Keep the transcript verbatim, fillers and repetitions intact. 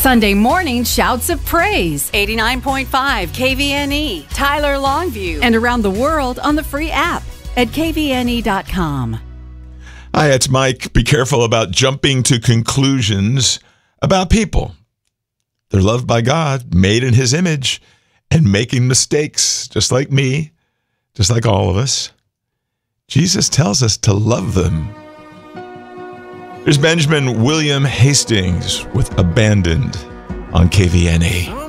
Sunday morning shouts of praise. eighty-nine point five K V N E, Tyler Longview. And around the world on the free app at K V N E dot com. Hi, it's Mike. Be careful about jumping to conclusions about people. They're loved by God, made in his image, and making mistakes, just like me, just like all of us. Jesus tells us to love them. There's Benjamin William Hastings with Abandoned on K V N E.